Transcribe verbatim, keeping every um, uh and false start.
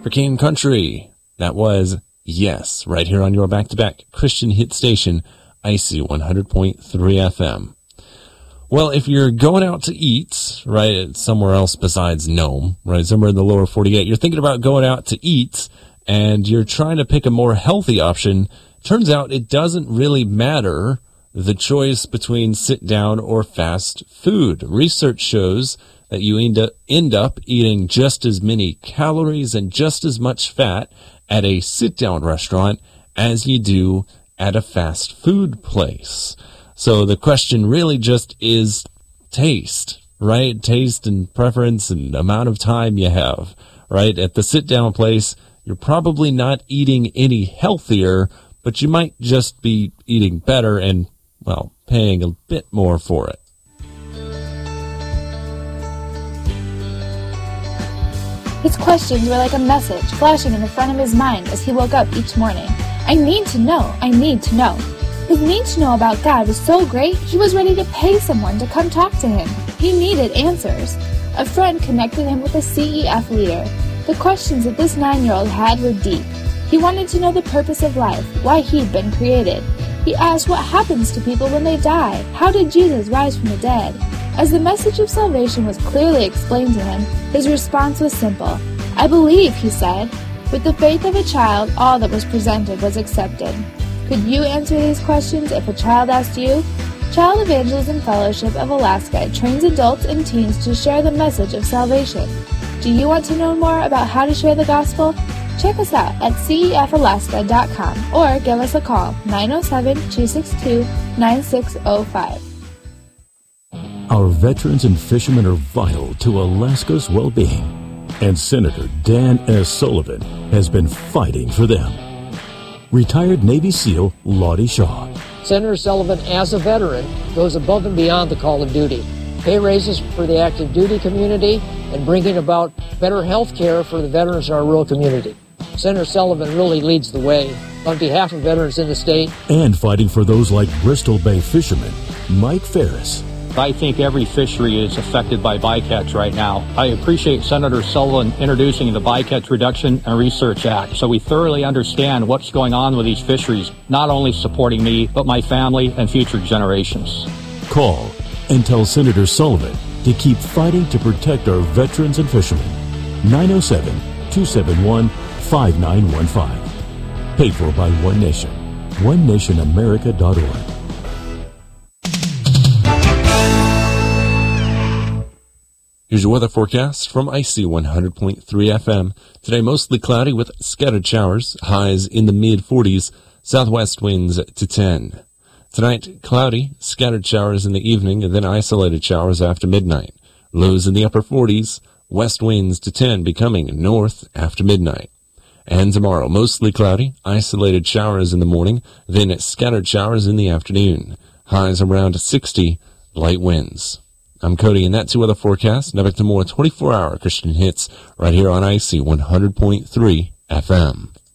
Hurricane Country. That was Yes, right here on your back-to-back Christian hit station, Icy one hundred point three F M. Well, if you're going out to eat, right, somewhere else besides Nome, right, somewhere in the lower forty-eight, you're thinking about going out to eat, and you're trying to pick a more healthy option, turns out it doesn't really matter the choice between sit-down or fast food. Research shows that you end up, end up eating just as many calories and just as much fat at a sit-down restaurant as you do at a fast food place. So the question really just is taste, right? Taste and preference and amount of time you have, right? At the sit-down place, you're probably not eating any healthier, but you might just be eating better and, well, paying a bit more for it. His questions were like a message flashing in the front of his mind as he woke up each morning. I need to know, I need to know. His need to know about God was so great, he was ready to pay someone to come talk to him. He needed answers. A friend connected him with a C E F leader. The questions that this nine-year-old had were deep. He wanted to know the purpose of life, why he'd been created. He asked what happens to people when they die. How did Jesus rise from the dead? As the message of salvation was clearly explained to him, his response was simple. I believe, he said. With the faith of a child, all that was presented was accepted. Could you answer these questions if a child asked you? Child Evangelism Fellowship of Alaska trains adults and teens to share the message of salvation. Do you want to know more about how to share the gospel? Check us out at C E F alaska dot com or give us a call, nine oh seven, two six two, nine six oh five. Our veterans and fishermen are vital to Alaska's well-being, and Senator Dan S. Sullivan has been fighting for them. Retired Navy SEAL Lottie Shaw. Senator Sullivan, as a veteran, goes above and beyond the call of duty. Pay raises for the active duty community and bringing about better health care for the veterans in our rural community. Senator Sullivan really leads the way on behalf of veterans in the state. And fighting for those like Bristol Bay fisherman Mike Ferris. I think every fishery is affected by bycatch right now. I appreciate Senator Sullivan introducing the Bycatch Reduction and Research Act so we thoroughly understand what's going on with these fisheries, not only supporting me, but my family and future generations. Call and tell Senator Sullivan to keep fighting to protect our veterans and fishermen. nine oh seven, two seven one, five nine one five. Paid for by One Nation. one nation america dot org. Here's your weather forecast from Icy one hundred point three F M. Today, mostly cloudy with scattered showers, highs in the mid forties, southwest winds to ten. Tonight, cloudy, scattered showers in the evening, and then isolated showers after midnight. Lows in the upper forties, west winds to ten, becoming north after midnight. And tomorrow, mostly cloudy, isolated showers in the morning, then scattered showers in the afternoon. Highs around sixty, light winds. I'm Cody, and that's your weather forecast. Now back to more twenty-four hour Christian hits right here on Icy one hundred point three F M.